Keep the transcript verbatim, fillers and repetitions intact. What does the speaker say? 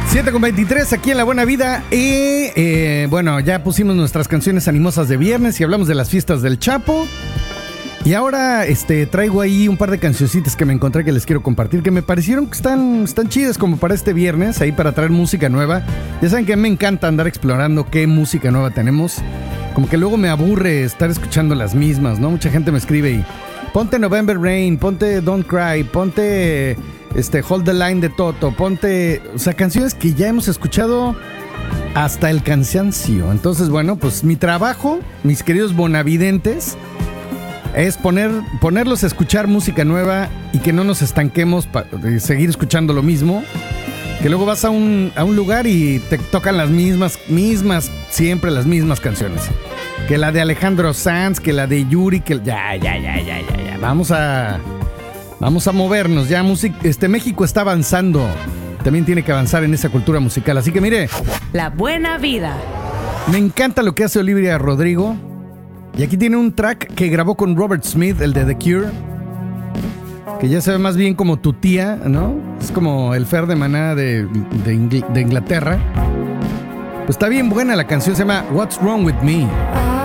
siete con veintitrés aquí en La Buena Vida. Y eh, bueno, ya pusimos nuestras canciones animosas de viernes y hablamos de las fiestas del Chapo. Y ahora este, traigo ahí un par de cancioncitas que me encontré que les quiero compartir, que me parecieron que están, están chidas como para este viernes, ahí para traer música nueva. Ya saben que me encanta andar explorando qué música nueva tenemos. Como que luego me aburre estar escuchando las mismas, ¿no? Mucha gente me escribe y ponte November Rain, ponte Don't Cry, ponte este, Hold the Line de Toto, ponte... O sea, canciones que ya hemos escuchado hasta el cansancio. Entonces, bueno, pues mi trabajo, mis queridos bonavidentes, es poner, ponerlos a escuchar música nueva y que no nos estanquemos para seguir escuchando lo mismo. Que luego vas a un, a un lugar y te tocan las mismas, mismas, siempre las mismas canciones. Que la de Alejandro Sanz, que la de Yuri, que ya, ya, ya, ya, ya, ya. Vamos a, vamos a movernos. Ya music, este México está avanzando. También tiene que avanzar en esa cultura musical. Así que mire, La Buena Vida. Me encanta lo que hace Olivia Rodrigo. Y aquí tiene un track que grabó con Robert Smith, el de The Cure, que ya se ve más bien como tu tía, ¿no? Es como el Fer de Maná de, de, Ingl- de Inglaterra. Pues está bien buena la canción, se llama What's Wrong With Me.